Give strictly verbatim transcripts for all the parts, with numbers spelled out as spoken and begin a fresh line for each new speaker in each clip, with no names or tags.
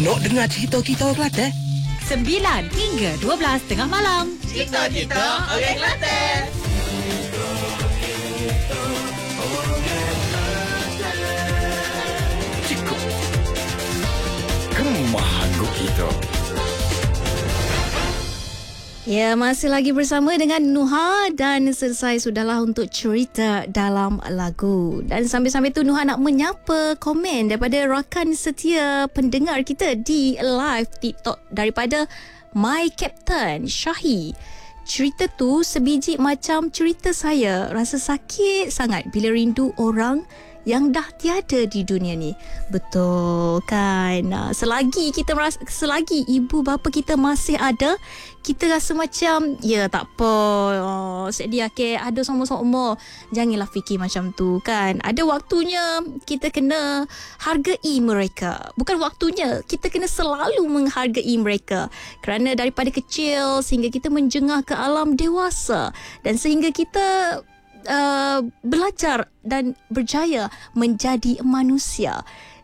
Nak dengar cerita kita orang Kelantan?
sembilan hingga dua belas tengah malam.
Cerita-cerita orang Kelantan.
Cikgu, kemahan kita.
Ya, masih lagi bersama dengan Nuha dan selesai sudahlah untuk cerita dalam lagu. Dan sambil-sambil tu Nuha nak menyapa komen daripada rakan setia pendengar kita di live TikTok daripada My Captain Syahi. Cerita tu sebiji macam cerita saya. Rasa sakit sangat bila rindu orang yang dah tiada di dunia ni. Betul kan? Selagi kita merasa, selagi ibu bapa kita masih ada, kita rasa macam ya tak apa, oh, sedia ke ada sama-sama. Janganlah fikir macam tu kan. Ada waktunya kita kena hargai mereka. Bukan waktunya, kita kena selalu menghargai mereka. Kerana daripada kecil sehingga kita menjengah ke alam dewasa dan sehingga kita Uh, belajar dan berjaya menjadi manusia.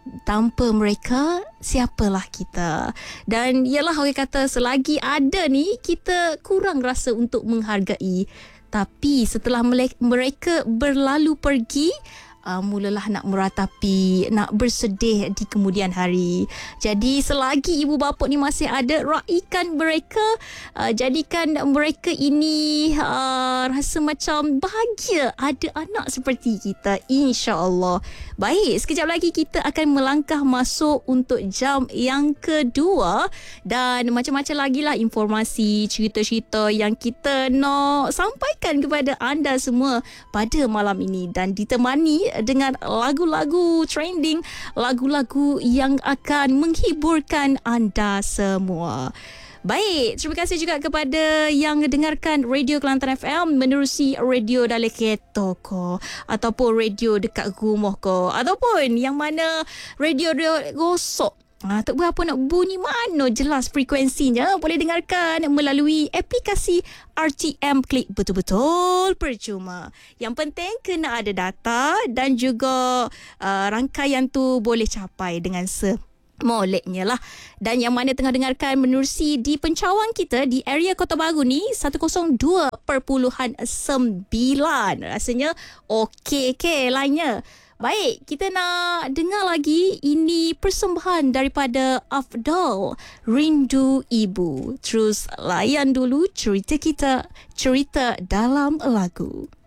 Tanpa mereka, siapalah kita? Dan ialah orang kata selagi ada ni, kita kurang rasa untuk menghargai. Tapi setelah mereka berlalu pergi, Uh, mulalah nak meratapi, nak bersedih di kemudian hari. Jadi selagi ibu bapa ni masih ada, raikan mereka, uh, jadikan mereka ini uh, rasa macam bahagia ada anak seperti kita, insya-Allah. Baik, sekejap lagi kita akan melangkah masuk untuk jam yang kedua dan macam-macam lagi lah informasi, cerita-cerita yang kita nak sampaikan kepada anda semua pada malam ini dan ditemani dengan lagu-lagu trending, lagu-lagu yang akan menghiburkan anda semua. Baik, terima kasih juga kepada yang dengarkan Radio Kelantan F M menerusi radio dalam kereta ko, ataupun radio dekat rumah ko, ataupun yang mana radio dia gosok. Ah, tak berapa nak bunyi mana jelas frekuensinya, boleh dengarkan melalui aplikasi R T M Klik betul-betul percuma. Yang penting kena ada data dan juga uh, rangkaian tu boleh capai dengan se moleknya lah. Dan yang mana tengah dengarkan menerusi di pencawang kita di area Kota Baru ni seratus dua perpuluhan sembilan. Rasanya okey ke lainnya. Baik, kita nak dengar lagi ini persembahan daripada Afdal, Rindu Ibu. Terus layan dulu cerita kita, cerita dalam lagu.